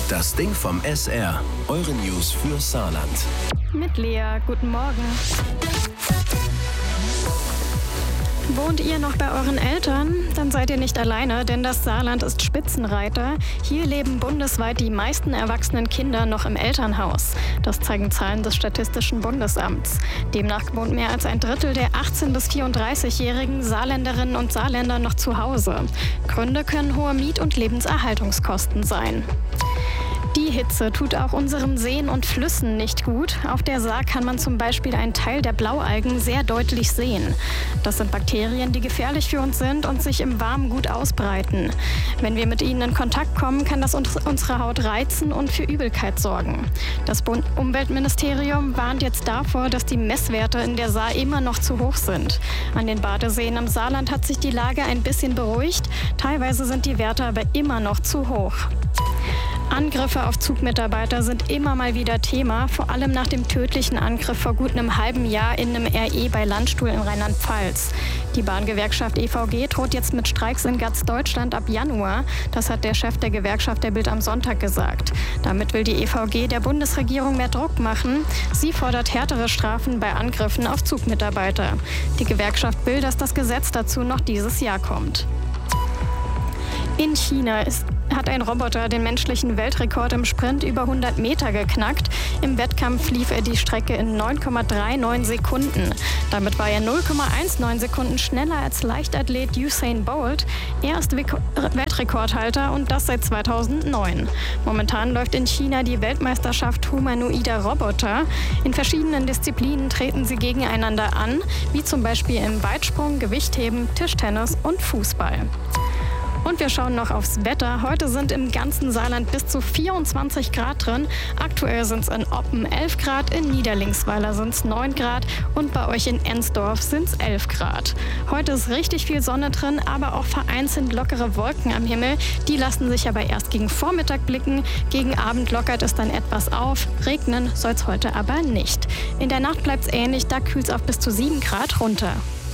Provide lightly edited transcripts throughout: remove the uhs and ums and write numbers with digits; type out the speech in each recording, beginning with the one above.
Das Ding vom SR. Eure News für Saarland. Mit Lea, guten Morgen. Wohnt ihr noch bei euren Eltern? Dann seid ihr nicht alleine, denn das Saarland ist Spitzenreiter. Hier leben bundesweit die meisten erwachsenen Kinder noch im Elternhaus. Das zeigen Zahlen des Statistischen Bundesamts. Demnach wohnt mehr als ein Drittel der 18- bis 34-jährigen Saarländerinnen und Saarländer noch zu Hause. Gründe können hohe Miet- und Lebenserhaltungskosten sein. Die Hitze tut auch unseren Seen und Flüssen nicht gut. Auf der Saar kann man zum Beispiel einen Teil der Blaualgen sehr deutlich sehen. Das sind Bakterien, die gefährlich für uns sind und sich im Warmen gut ausbreiten. Wenn wir mit ihnen in Kontakt kommen, kann das unsere Haut reizen und für Übelkeit sorgen. Das Umweltministerium warnt jetzt davor, dass die Messwerte in der Saar immer noch zu hoch sind. An den Badeseen im Saarland hat sich die Lage ein bisschen beruhigt. Teilweise sind die Werte aber immer noch zu hoch. Angriffe auf Zugmitarbeiter sind immer mal wieder Thema, vor allem nach dem tödlichen Angriff vor gut einem halben Jahr in einem RE bei Landstuhl in Rheinland-Pfalz. Die Bahngewerkschaft EVG droht jetzt mit Streiks in ganz Deutschland ab Januar. Das hat der Chef der Gewerkschaft der Bild am Sonntag gesagt. Damit will die EVG der Bundesregierung mehr Druck machen. Sie fordert härtere Strafen bei Angriffen auf Zugmitarbeiter. Die Gewerkschaft will, dass das Gesetz dazu noch dieses Jahr kommt. In China hat ein Roboter den menschlichen Weltrekord im Sprint über 100 Meter geknackt. Im Wettkampf lief er die Strecke in 9,39 Sekunden. Damit war er 0,19 Sekunden schneller als Leichtathlet Usain Bolt. Er ist Weltrekordhalter und das seit 2009. Momentan läuft in China die Weltmeisterschaft humanoider Roboter. In verschiedenen Disziplinen treten sie gegeneinander an, wie zum Beispiel im Weitsprung, Gewichtheben, Tischtennis und Fußball. Und wir schauen noch aufs Wetter. Heute sind im ganzen Saarland bis zu 24 Grad drin. Aktuell sind es in Oppen 11 Grad, in Niederlingsweiler sind es 9 Grad und bei euch in Ensdorf sind es 11 Grad. Heute ist richtig viel Sonne drin, aber auch vereinzelt lockere Wolken am Himmel. Die lassen sich aber erst gegen Vormittag blicken. Gegen Abend lockert es dann etwas auf. Regnen soll es heute aber nicht. In der Nacht bleibt es ähnlich, da kühlt es auf bis zu 7 Grad runter.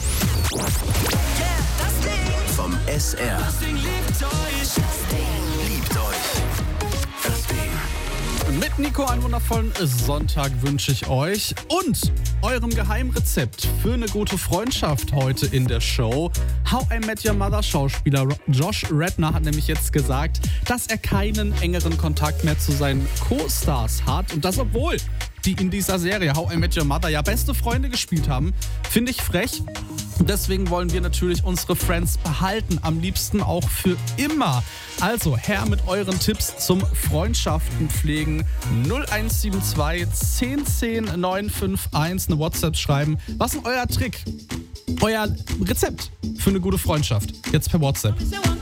Vom SR. Das Ding liebt euch. Das Ding. Mit Nico einen wundervollen Sonntag wünsche ich euch und eurem Geheimrezept für eine gute Freundschaft heute in der Show. How I Met Your Mother Schauspieler Josh Radnor hat nämlich jetzt gesagt, dass er keinen engeren Kontakt mehr zu seinen Co-Stars hat und das obwohl die in dieser Serie How I Met Your Mother ja beste Freunde gespielt haben. Finde ich frech. Deswegen wollen wir natürlich unsere Friends behalten, am liebsten auch für immer. Also her mit euren Tipps zum Freundschaften pflegen. 0172 1010 951 eine WhatsApp schreiben. Was ist euer Trick? Euer Rezept für eine gute Freundschaft? Jetzt per WhatsApp.